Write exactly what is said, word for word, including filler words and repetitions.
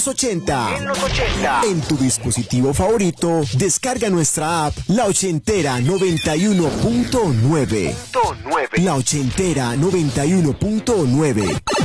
ochenta. En los ochenta. En tu dispositivo favorito, descarga nuestra app La Ochentera noventa y uno punto nueve. La Ochentera noventa y uno punto nueve.